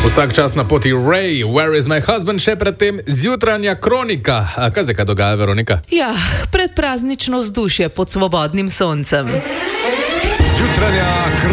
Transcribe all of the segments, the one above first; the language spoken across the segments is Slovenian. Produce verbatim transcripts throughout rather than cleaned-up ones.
Vsak čas na poti Ray, Where is my husband, še predtem zjutranja kronika. A kaj se kaj dogaja, Veronika? Ja, predpraznično vzdušje pod svobodnim soncem. Zjutranja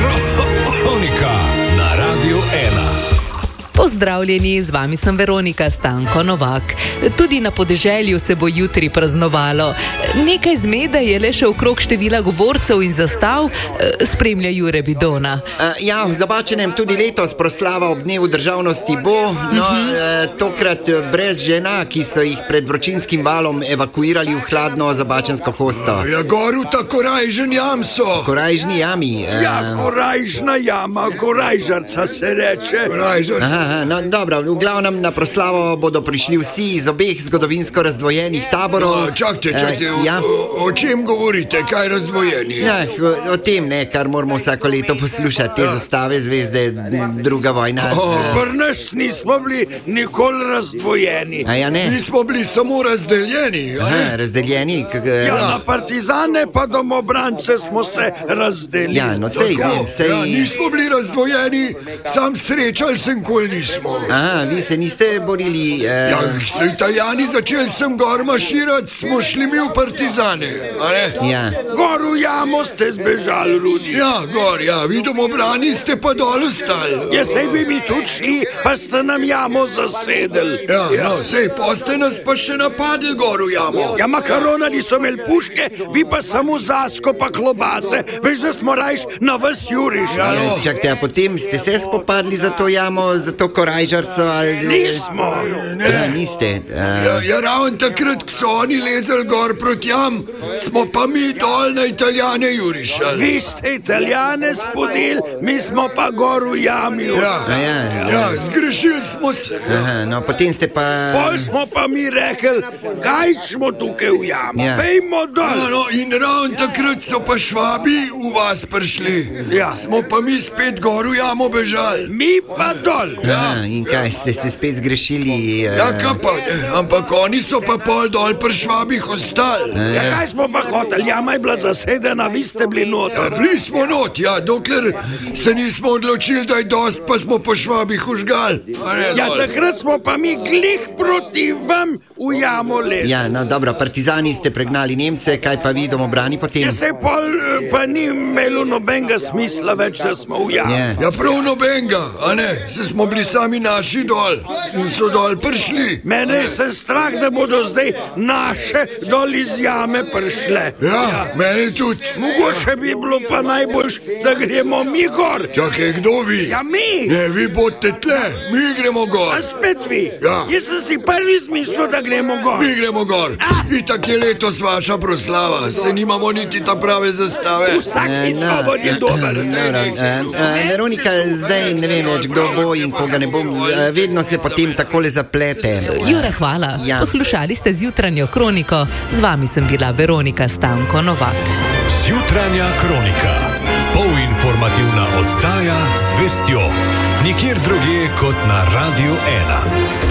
kronika na Radiu ena. Pozdravljeni, z vami sem Veronika Stanko Novak. Tudi na podeželju se bo jutri praznovalo. Nekaj zmede je le še okrog števila govorcev in zastav, spremlja Jure Vidona. Uh, ja, v Zabačenem tudi letos proslava ob dnevu državnosti bo, no, uh-huh. uh, tokrat brez žena, ki so jih pred vročinskim valom evakuirali v hladno zabačensko hosto. Ja, goru ta korajžen jam so. Korajžni jami. Uh... Ja, korajžna jama, korajžarca se reče. Korajžarca. Aha, aha, no, dobro, v glavnem na proslavo bodo prišli vsi iz obeh zgodovinsko razdvojenih taborov. No, čakajte, čakajte, uh, ja. o, o čem govorite, kaj razdvojeni? Ja, o, o tem, ne, kar moramo vsako leto poslušati, te ja. zastave zvezde, druga vojna. Oh, Pri nas nismo bili nikoli razdvojeni. A ja, ne? Nismo bili samo razdeljeni. Aha, razdeljeni? K, k, ja, na partizane pa domobrance smo se razdelili. Ja, no sej, vem, sej... Ja, nismo bili razdvojeni, sam srečal sem, kol nismo. Aha, vi se niste borili... Uh... Ja, so Italijani začeli sem gor maširati, smo šli mi v partizane, a ne? Ja. Gor v jamo ste zbežali, Rudi. Ja, gor, ja, vi domobrani ste pa dol ostali. Ja, sej bi mi tudi šli, pa ste nam jamo zasedeli. Ja, ja. No, sej, pa ste nas pa še napadli gor v jamo. Ja, makaronadi so imeli puške, vi pa samo zasko pa klobase. Veš, da smo rajš na vas juriš. Ja, no. Čakajte, a potem ste se spopadli za to jamo, za to korajžarco, ali... Nismo. Ne. Ja, niste. Uh... Ja, ja, ravno takrat, ko so oni lezali gor proti jam, smo pa mi dol na Italijane jurišali. Vi ste Italijane spodili, mi smo pa gor v jami. Ja, ja, ja. ja zgrešili smo se. Aha, no, potem ste pa... Pol smo pa mi rekli, kaj smo tukaj v jamo, ja. Pejmo dol. Ja, no, in ravno takrat so pa Švabi v vas prišli. Ja. Smo pa mi spet gor v jamo bežali. Mi pa dol. Ja, in kaj, ste se spet zgrešili? Uh... Ja, kaj pa, ampak oni so pa pol dol pri Švabih ostali. Uh... Ja, kaj smo pa hoteli? Jama je bila zasedena, vi ste bili not. Ja, bili smo not, ja, dokler se nismo odločili, da je dost, pa smo po Švabih užgali. Ja, takrat smo pa mi glih proti vam v jamo lezli. Ja, no dobro, partizani ste pregnali Nemce, kaj pa vi domobrani potem? Ja, se pol pa ni imelo nobenega smisla več, da smo v jamo. Yeah. Ja, prav nobenega, a ne, se smo bili sami naši dol in so dol prišli. Mene je se strah, da bodo zdaj naše dol iz jame prišle. Ja, ja. Mene tudi. Mogoče bi bilo pa najboljš, da gremo mi gor. Čakaj, kdo vi? Ja, mi. Ne, vi bodite tle, mi gremo gor. A spet vi? Ja. Jaz sem si prvi smislil, da gremo gor. Mi gremo gor. Ah. Itak je letos vaša proslava, se nimamo niti ta prave zastave. Vsak izgovor je dober. Veronika, zdaj ne vem več, kdo bo in koga ne bo. Vedno se potem takole zaplete. Jure, hvala. Ja. Poslušali ste zjutranjo kroniko. Z vami sem bila Veronika Stanko Novak. Zjutranja kronika. Polinformativna oddaja z vestjo. Nikjer drugje kot na Radiu ena.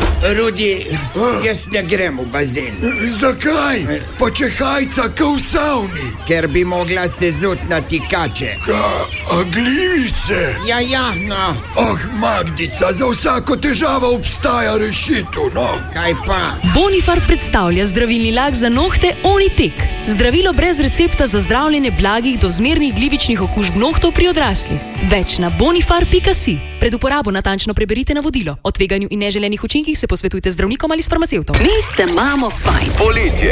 Rudi, jaz ne grem v bazen. Zakaj? Pa če hajca ka v savni. Ker bi mogla se zut na tikače. Ka, a glivice? Ja, ja, no. Ah, Magdica, za vsako težavo obstaja rešitev, no. Kaj pa? Bonifar predstavlja zdravilni lak za nohte Onitek. Zdravilo brez recepta za zdravljenje blagih do zmernih glivičnih okužb nohtov pri odraslih. Več na bonifar pika si. Pred uporabo natančno preberite navodilo. O tveganju in neželenih učinkih se posvetujte z zdravnikom ali s farmacevtom. Mi se imamo fajn. Poletje.